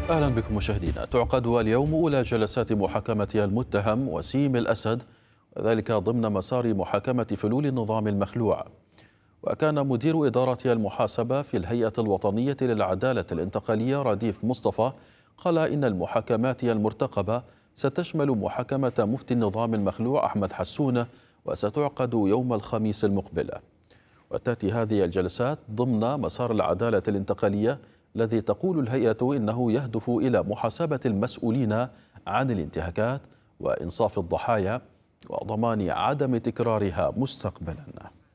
أهلا بكم مشاهدينا. تعقد اليوم أولى جلسات محاكمة المتهم وسيم الأسد، وذلك ضمن مسار محاكمة فلول النظام المخلوع. وكان مدير إدارة المحاسبة في الهيئة الوطنية للعدالة الانتقالية رديف مصطفى قال إن المحاكمات المرتقبة ستشمل محاكمة مفتي النظام المخلوع أحمد حسون، وستعقد يوم الخميس المقبل. وتأتي هذه الجلسات ضمن مسار العدالة الانتقالية الذي تقول الهيئة إنه يهدف إلى محاسبة المسؤولين عن الانتهاكات وإنصاف الضحايا وضمان عدم تكرارها مستقبلا.